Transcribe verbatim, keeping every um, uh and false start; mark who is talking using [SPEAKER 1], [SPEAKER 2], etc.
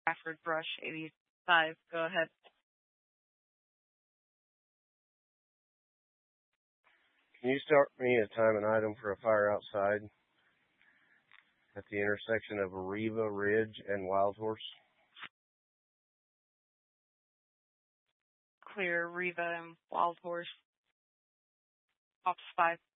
[SPEAKER 1] Stafford Brush eighty-five. Go ahead.
[SPEAKER 2] Can you start me a time and item for a fire outside at the intersection of Riva Ridge and Wild Horse?
[SPEAKER 1] Clear Riva and Wild Horse. Ops five.